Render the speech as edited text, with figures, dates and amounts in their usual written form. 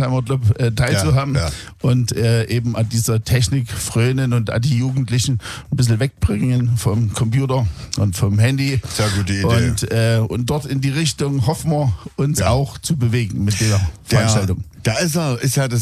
Oldtimer Club teilzuhaben und eben an dieser Technik frönen und an die Jugendlichen ein bisschen wegbringen vom Computer und vom Handy. Sehr gute Idee. Und dort in die Richtung hoffen wir uns auch zu bewegen mit der Veranstaltung. Da ist ja das